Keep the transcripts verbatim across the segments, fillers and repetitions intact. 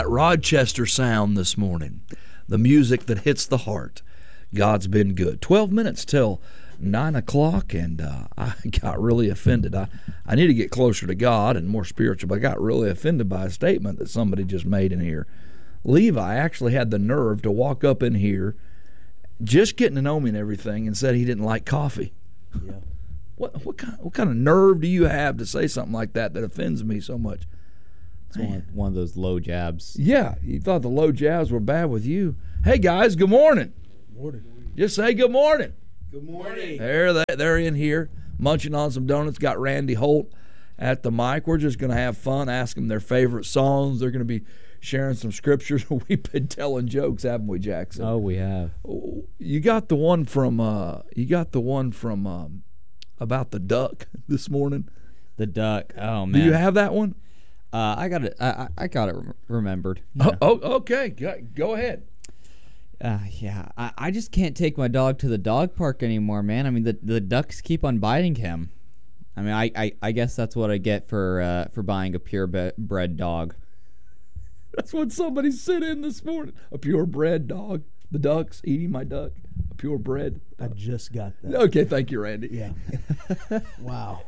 that Rochester sound this morning, the music that hits the heart. God's been good. twelve minutes till nine o'clock, and uh, I got really offended. I, I need to get closer to God and more spiritual, but I got really offended by a statement that somebody just made in here. Levi actually had the nerve to walk up in here, just getting to know me and everything, and said he didn't like coffee. Yeah. What what kind what kind of nerve do you have to say something like that that offends me so much? It's one, one of those low jabs. Yeah, you thought the low jabs were bad with you. Hey guys, good morning. Morning. Just say good morning. Good morning. There, they, they're in here munching on some donuts. Got Randy Holt at the mic. We're just going to have fun, ask them their favorite songs. They're going to be sharing some scriptures. We've been telling jokes, haven't we, Jackson? Oh, we have. You got the one from uh, you got the one from um, about the duck this morning. The duck. Oh man. Do you have that one? Uh, I got it. I, I got it remembered. Oh, oh, okay. Go, go ahead. Uh, yeah, I, I just can't take my dog to the dog park anymore, man. I mean, the the ducks keep on biting him. I mean, I, I, I guess that's what I get for uh, for buying a purebred dog. That's what somebody sent in this morning. A purebred dog. The ducks eating my duck. A purebred. I just got that. Okay, thank you, Randy. Yeah. Wow.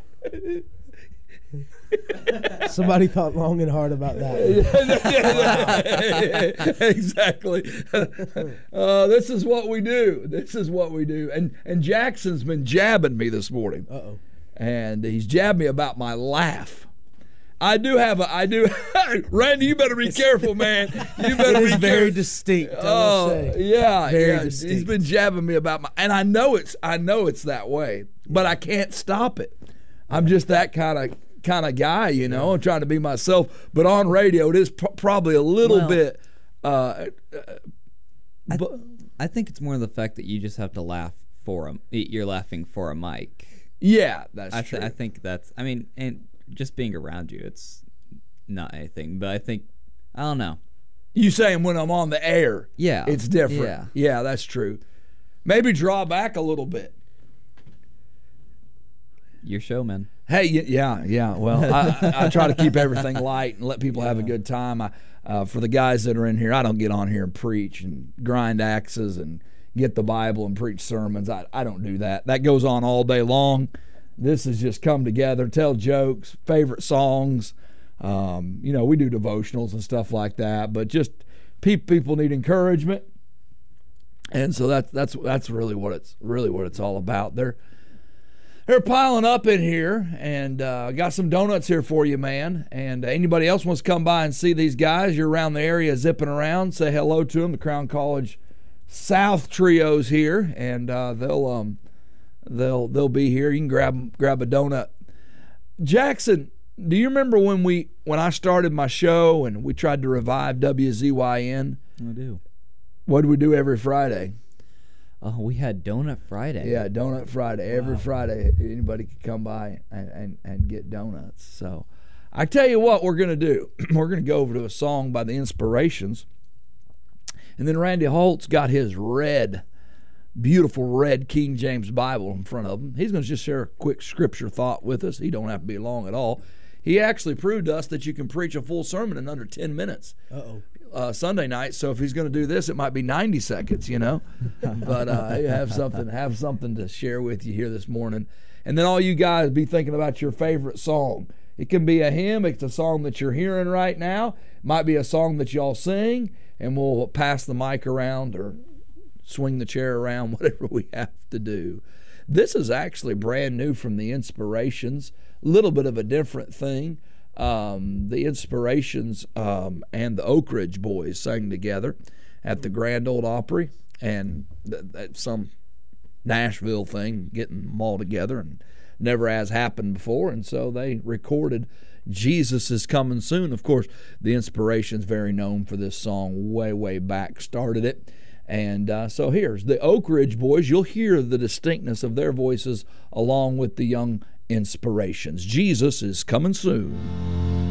Somebody thought long and hard about that. Exactly. Uh, this is what we do. This is what we do. And and Jackson's been jabbing me this morning. Uh-oh. And he's jabbed me about my laugh. I do have a, I do, Randy, you better be careful, man. You better it be is careful. very distinct, I Oh, must say. yeah. Very yeah. distinct. He's been jabbing me about my, and I know it's, I know it's that way, but I can't stop it. I'm just that kind of, kind of guy, you know. I'm trying to be myself, but on radio, it is pro- probably a little Well, bit, uh, uh, I, but, I think it's more the fact that you just have to laugh for a, you're laughing for a mic. yeah, that's I, true. th- I think that's, I mean, and just being around you, it's not anything, but I think, I don't know. You saying when I'm on the air, Yeah. it's different. Yeah. Yeah, that's true. Maybe draw back a little bit. Your showman. Hey, y- yeah, yeah. Well, I, I try to keep everything light and let people have a good time. I, uh, for the guys that are in here, I don't get on here and preach and grind axes and get the Bible and preach sermons. I, I don't do that. That goes on all day long. This is just come together, tell jokes, favorite songs. Um, you know, we do devotionals and stuff like that, but just pe- people need encouragement, and so that's that's that's really what it's really what it's all about. They're they're piling up in here, and uh, got some donuts here for you, man. And anybody else wants to come by and see these guys, you're around the area zipping around, say hello to them. The Crown College South Trio's here, and uh, they'll um they'll they'll be here. You can grab grab a donut. Jackson, do you remember when we when I started my show and we tried to revive W Z Y N? I do. What did we do every Friday? Oh, we had Donut Friday. Yeah, Donut Friday. Every Wow. Friday, anybody could come by and, and, and get donuts. So I tell you what we're going to do. We're going to go over to a song by the Inspirations. And then Randy Holt's got his red, beautiful red King James Bible in front of him. He's going to just share a quick scripture thought with us. He don't have to be long at all. He actually proved to us that you can preach a full sermon in under ten minutes. Uh-oh. Uh, Sunday night, so if he's going to do this, it might be ninety seconds, you know. But uh, you have something, have something to share with you here this morning, and then all you guys be thinking about your favorite song. It can be a hymn, it's a song that you're hearing right now. It might be a song that y'all sing, and we'll pass the mic around or swing the chair around, whatever we have to do. This is actually brand new from the Inspirations, a little bit of a different thing. Um, the Inspirations um, and the Oak Ridge Boys sang together at the Grand Ole Opry, and th- that's some Nashville thing, getting them all together, and never has happened before, and so they recorded Jesus is Coming Soon. Of course, the Inspirations, very known for this song, way, way back, started it. And uh, so here's the Oak Ridge Boys. You'll hear the distinctness of their voices along with the young Inspirations. Jesus is Coming Soon.